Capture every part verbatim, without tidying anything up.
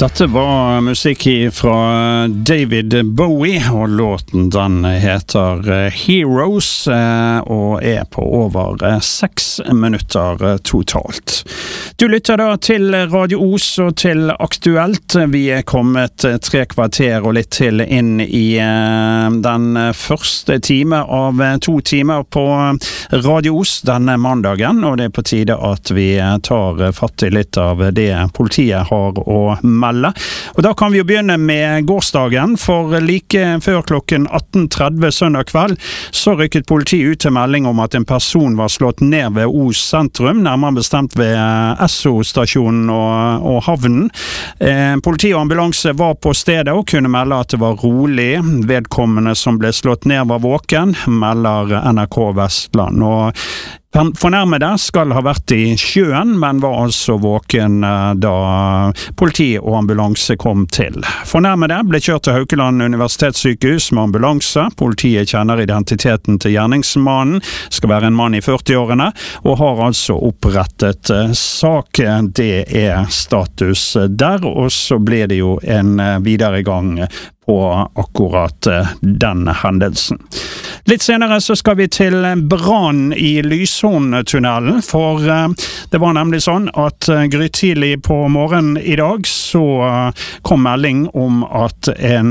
Dette var musikk fra David Bowie, og låten den heter Heroes, og er på over seks minutter totalt. Du lytter da til Radio Os og til Aktuelt. Vi er kommet tre kvarter og litt til inn i den første time av to timer på Radio Os denne mandagen, og det er på tide at vi tar fatt i litt av det politiet har å melde. Og da kan vi jo begynne med gårsdagen, for like før klokken atten tretti søndag kveld så rykket politiet ut til melding om at en person var slått ned ved Os sentrum, nærmere bestemt ved Esso-stasjonen og, og havnen. Eh, politi og ambulanse var på stedet og kunne melde at det var rolig. Vedkommende som ble slått ned var våken, melder N R K Vestland. Og fornærmede skal ha vært i sjøen, men var altså våken da politi og ambulanse kom til. Fornærmede ble kjørt til Haukeland universitetssykehus med ambulanse. Politiet kjenner identiteten til gjerningsmannen, skal være en mann i førti-årene, og har altså opprettet sak. Det er status der, og så blir det jo en videre gang på akkurat den hendelsen. Litt senere så skal vi til brann i Lyshorntunnelen, for det var nemlig sånn at grytidlig på morgenen i dag så kom melding om at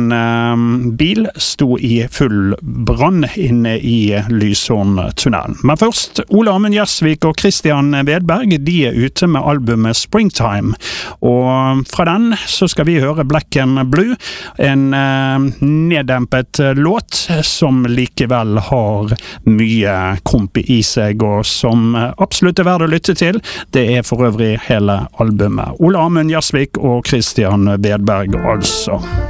en bil sto i full brann inne i Lyshorntunnelen. Men først, Ole Amund Gjersvik og Christian Vedberg, de er ute med albumet Springtime, og fra den så skal vi høre Black and Blue, en neddempet låt som likevel har mye komp i seg, og som absolutt er verdt å lytte til. Det er for øvrig hele albumet. Ole Amund Gjersvik og Christian Vedberg altså.